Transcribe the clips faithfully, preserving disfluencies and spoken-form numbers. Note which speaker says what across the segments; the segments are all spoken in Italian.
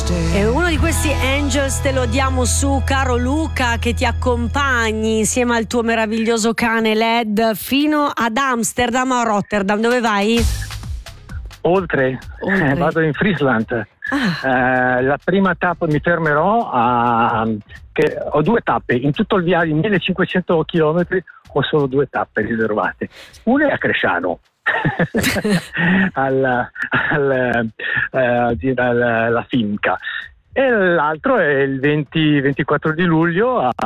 Speaker 1: E uno di questi Angels te lo diamo su, caro Luca, che ti accompagni insieme al tuo meraviglioso cane Led fino ad Amsterdam o Rotterdam. Dove vai?
Speaker 2: Oltre,
Speaker 1: Oltre.
Speaker 2: Eh, vado in Friesland.
Speaker 1: Ah.
Speaker 2: Eh, la prima tappa mi fermerò a che ho due tappe in tutto il viaggio, in millecinquecento chilometri ho solo due tappe riservate. Una è a Cresciano al, al, eh, alla Finca, e l'altro è il venti ventiquattro di luglio a,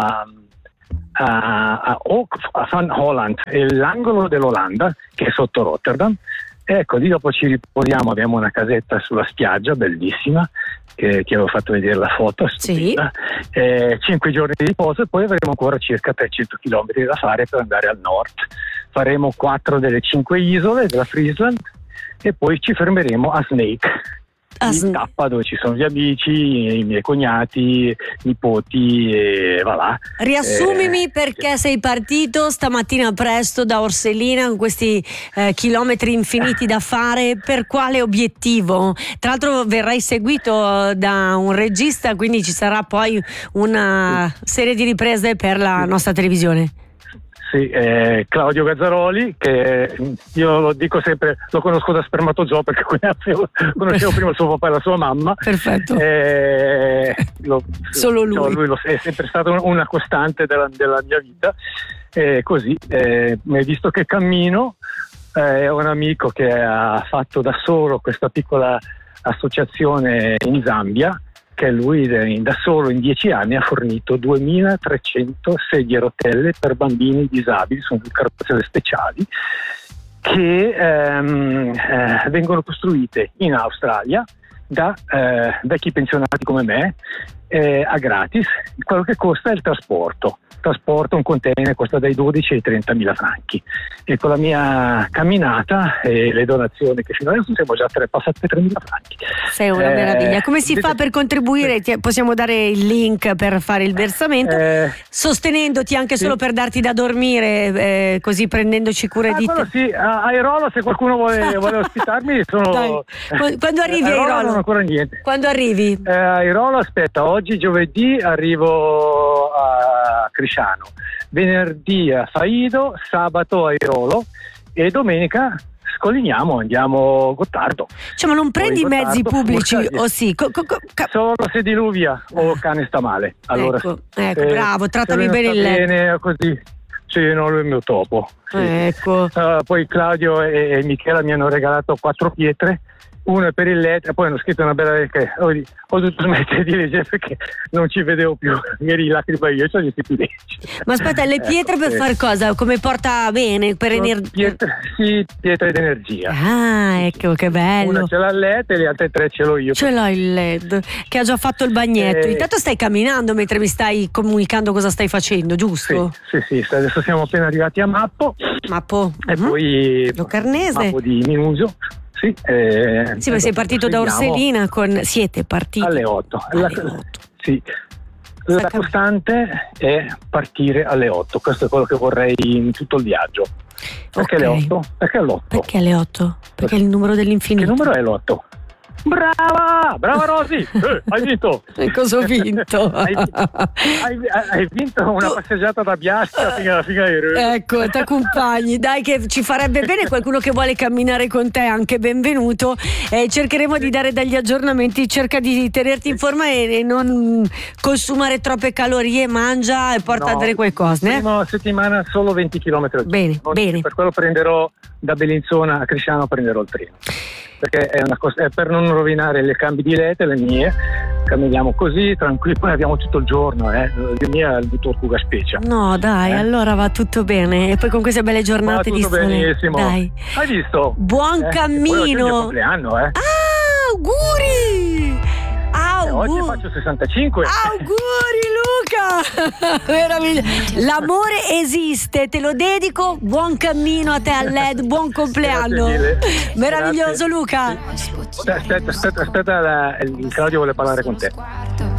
Speaker 2: a, a, Oak, a Van Holland, è l'angolo dell'Olanda che è sotto Rotterdam. Ecco, lì dopo ci riposiamo, abbiamo una casetta sulla spiaggia bellissima che, che avevo fatto vedere la foto, stupenda. Sì. Eh, cinque giorni di riposo e poi avremo ancora circa trecento chilometri da fare per andare al nord. Faremo quattro delle cinque isole della Friesland e poi ci fermeremo a Snake, in tappa dove ci sono gli amici, i miei cognati, nipoti e va là.
Speaker 1: Riassumimi
Speaker 2: eh,
Speaker 1: perché sei partito stamattina presto da Orselina con questi eh, chilometri infiniti da fare, per quale obiettivo? Tra l'altro verrai seguito da un regista, quindi ci sarà poi una serie di riprese per la nostra televisione.
Speaker 2: Sì, eh, Claudio Gazzaroli, che io lo dico sempre, lo conosco da spermatozoo perché conoscevo, conoscevo prima il suo papà e la sua mamma.
Speaker 1: Perfetto.
Speaker 2: Eh, lo,
Speaker 1: Solo lui.
Speaker 2: Cioè, lui lo, è sempre stato una costante della, della mia vita. Eh, così, eh, visto che cammino, eh, è un amico che ha fatto da solo questa piccola associazione in Zambia, che lui da solo in dieci anni ha fornito duemilatrecento sedie a rotelle per bambini disabili, sono carrozzerie speciali che ehm, eh, vengono costruite in Australia da eh, vecchi pensionati come me eh, a gratis. Quello che costa è il trasporto. Trasporto, un container costa dai dodici ai trentamila franchi, e con la mia camminata e le donazioni che fino adesso siamo già tre, passate tremila franchi.
Speaker 1: Sei una
Speaker 2: eh,
Speaker 1: meraviglia. Come si fa per contribuire? Ti, possiamo dare il link per fare il versamento,
Speaker 2: eh,
Speaker 1: sostenendoti anche
Speaker 2: sì.
Speaker 1: solo per darti da dormire, eh, così prendendoci cura
Speaker 2: ah,
Speaker 1: di te.
Speaker 2: Sì, a Airolo, se qualcuno vuole, vuole ospitarmi sono...
Speaker 1: Dai. Quando arrivi a Airolo?
Speaker 2: Non ancora niente.
Speaker 1: Quando arrivi?
Speaker 2: Eh, Airolo, aspetta, oggi giovedì arrivo a Crisciano, venerdì a Faido, sabato a Airolo e domenica scolliniamo, andiamo a Gottardo.
Speaker 1: Cioè, ma non prendi i mezzi pubblici o sì? Co- co- co-
Speaker 2: Solo se diluvia o cane sta male. Allora,
Speaker 1: ecco, ecco,
Speaker 2: eh,
Speaker 1: bravo, trattami
Speaker 2: se
Speaker 1: bene il letto.
Speaker 2: bene, così. Sì, no, lui è il mio topo. Sì.
Speaker 1: Ecco.
Speaker 2: Uh, poi Claudio e, e Michela mi hanno regalato quattro pietre, uno è per il letto e poi hanno scritto una bella che ho, ho dovuto smettere di leggere perché non ci vedevo più, ieri lacrima io, cioè gli più legge.
Speaker 1: Ma aspetta, le pietre ecco, per eh. far cosa? Come porta bene? Per energia?
Speaker 2: Pietre, sì, pietre d'energia.
Speaker 1: Ah, ecco, che bello.
Speaker 2: Una ce l'ha il L E D e le altre tre ce l'ho io.
Speaker 1: Ce l'ho il L E D, che ha già fatto il bagnetto. Eh. Intanto stai camminando mentre mi stai comunicando cosa stai facendo, giusto?
Speaker 2: Sì, sì, sì, adesso siamo appena arrivati a Mappo.
Speaker 1: Mappo.
Speaker 2: E uh-huh. poi
Speaker 1: Locarnese.
Speaker 2: Mappo di Minusio. Sì, eh,
Speaker 1: sì, ma sei partito da Orselina con... Siete partiti?
Speaker 2: Alle otto.
Speaker 1: Alle
Speaker 2: la,
Speaker 1: otto.
Speaker 2: Sì. La costante è partire alle otto, questo è quello che vorrei in tutto il viaggio. Perché
Speaker 1: okay.
Speaker 2: alle otto? Perché all'otto?
Speaker 1: Perché alle otto? Perché è il numero dell'infinito.
Speaker 2: Che numero è l'otto? Brava! Brava Rosy! Eh, hai vinto!
Speaker 1: E cosa ho vinto?
Speaker 2: hai, hai, hai vinto una passeggiata da Biasca fino alla Figaro.
Speaker 1: Ecco, ti accompagni, dai, che ci farebbe bene qualcuno che vuole camminare con te, anche benvenuto. Eh, cercheremo di dare degli aggiornamenti, cerca di tenerti in forma e, e non consumare troppe calorie, mangia e porta
Speaker 2: no,
Speaker 1: a dare qualcosa.
Speaker 2: La prima settimana solo venti chilometri.
Speaker 1: Bene,
Speaker 2: non,
Speaker 1: bene.
Speaker 2: Per quello prenderò da Bellinzona a Crisciano, prenderò il treno. Perché è, una cosa, è per non rovinare le cambi di rete, le mie, camminiamo così, tranquilli, poi abbiamo tutto il giorno, eh. Le mie è il dottor Cuga Specia.
Speaker 1: No, dai, eh? Allora va tutto bene. E poi con queste belle giornate
Speaker 2: va
Speaker 1: di
Speaker 2: tutto
Speaker 1: sole.
Speaker 2: benissimo.
Speaker 1: Dai.
Speaker 2: Hai visto?
Speaker 1: Buon
Speaker 2: eh?
Speaker 1: cammino.
Speaker 2: Poi oggi è il mio compleanno, eh.
Speaker 1: Ah, auguri!
Speaker 2: Eh, oggi faccio sessantacinque.
Speaker 1: Auguri Luca! Meraviglia. L'amore esiste, te lo dedico. Buon cammino a te, a L E D, buon compleanno. Meraviglioso. Grazie. Luca.
Speaker 2: Aspetta, aspetta, aspetta, il Claudio vuole parlare con te.